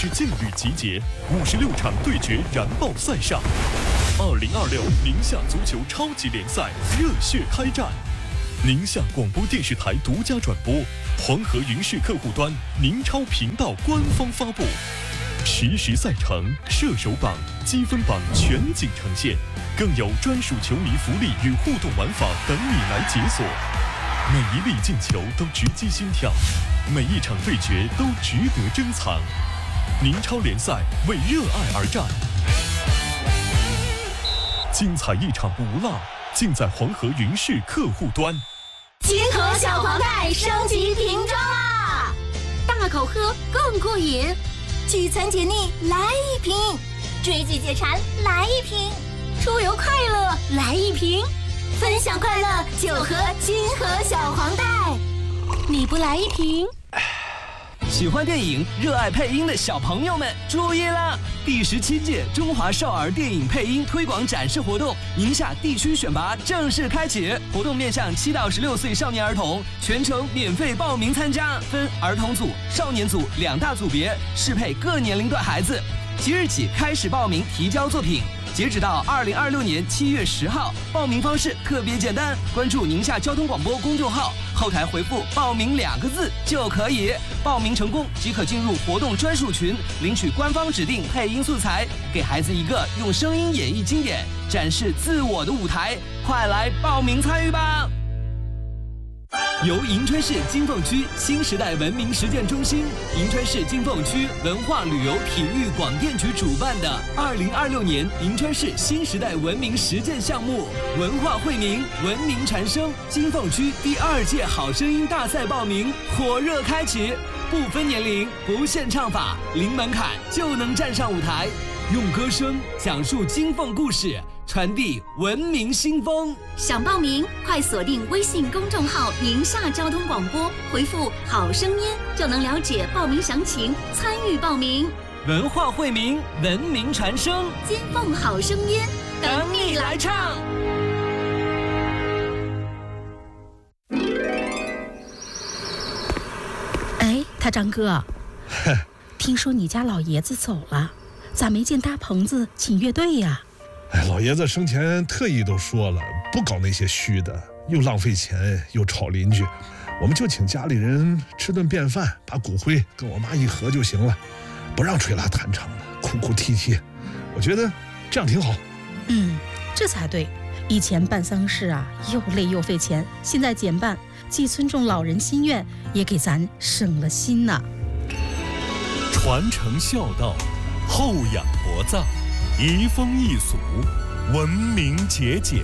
是劲旅集结，56场对决燃爆赛上。2026宁夏足球超级联赛热血开战，宁夏广播电视台独家转播，黄河云视客户端、宁超频道官方发布。实时赛程、射手榜、积分榜全景呈现，更有专属球迷福利与互动玩法等你来解锁。每一粒进球都直击心跳，每一场对决都值得珍藏。宁超联赛为热爱而战，精彩一场不落，尽在黄河云视客户端。 金河小黄袋升级瓶装啦！大口喝更过瘾，聚餐解腻来一瓶，追剧解馋来一瓶，出游快乐来一瓶，分享快乐就喝金河小黄袋。你不来一瓶？ 喜欢电影、热爱配音的小朋友们注意了！第17届中华少儿电影配音推广展示活动宁夏地区选拔正式开启，活动面向7到16岁少年儿童，全程免费报名参加，分儿童组、少年组2大组别，适配各年龄段孩子。即日起开始报名提交作品，截止到2026年7月10号。报名方式特别简单，关注宁夏交通广播公众号，后台回复“报名”2个字就可以。报名成功即可进入活动专属群，领取官方指定配音素材，给孩子一个用声音演绎经典、展示自我的舞台。快来报名参与吧！由银川市金凤区新时代文明实践中心、银川市金凤区文化旅游体育广电局主办的2026年银川市新时代文明实践项目“文化惠民，文明传声”金凤区第2届好声音大赛报名火热开启，不分年龄，不限唱法，零门槛就能站上舞台，用歌声讲述金凤故事，传递文明新风。 想报名，快锁定微信公众号“宁夏交通广播”，回复“好声音”就能了解报名详情，参与报名。 文化惠民，文明传声， 金凤好声音， 等你来唱。 哎，他张哥，听说你家老爷子走了，咋没见搭棚子请乐队呀？ 老爷子生前特意都说了，不搞那些虚的，又浪费钱又吵邻居，我们就请家里人吃顿便饭，把骨灰跟我妈一合就行了，不让吹拉弹唱的，哭哭啼啼，我觉得这样挺好。 这才对。以前办丧事啊，又累又费钱，现在减半，既尊重老人心愿，也给咱省了心呐。 传承孝道，厚养薄葬，移风易俗，文明节俭。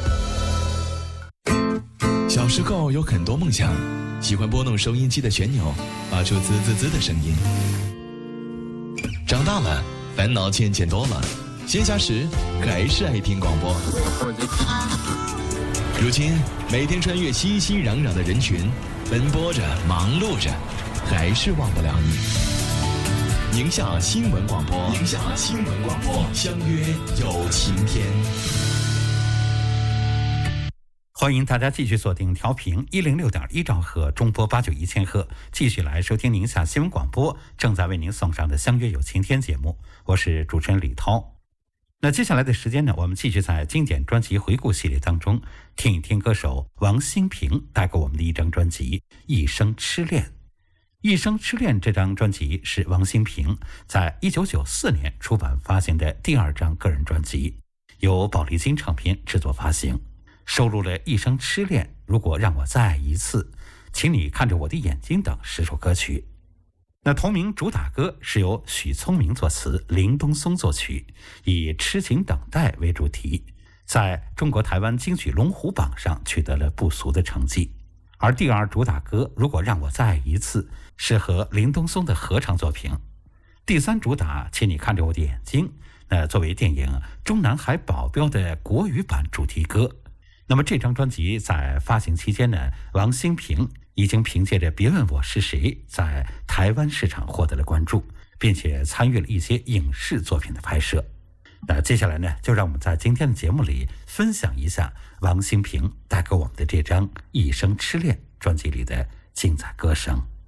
小时候有很多梦想，喜欢拨弄收音机的旋钮，发出滋滋滋的声音。长大了，烦恼渐渐多了，闲暇时还是爱听广播。如今每天穿越熙熙攘攘的人群，奔波着，忙碌着，还是忘不了你。宁夏新闻广播，宁夏新闻广播，相约有晴天。 欢迎大家继续锁定调频106.1兆赫中波891千赫，继续来收听宁夏新闻广播正在为您送上的相约有晴天节目，我是主持人李涛。那接下来的时间呢，我们继续在经典专辑回顾系列当中听一听歌手王心平带给我们的一张专辑《一生痴恋》。《一生痴恋》这张专辑是王心平在1994年出版发行的第2张个人专辑，由宝丽金唱片制作发行，收录了《一生痴恋》、如果让我再爱一次、请你看着我的眼睛等10首歌曲。那同名主打歌是由许聪明作词，林东松作曲，以痴情等待为主题，在中国台湾金曲龙虎榜上取得了不俗的成绩。而第2主打歌如果让我再爱一次是和林东松的合唱作品。第3主打请你看着我的眼睛，作为电影《中南海保镖》的国语版主题歌。那么这张专辑在发行期间呢，王心平已经凭借着别问我是谁在台湾市场获得了关注，并且参与了一些影视作品的拍摄。那接下来呢，就让我们在今天的节目里分享一下王心平带给我们的这张《一生痴恋》专辑里的精彩歌声。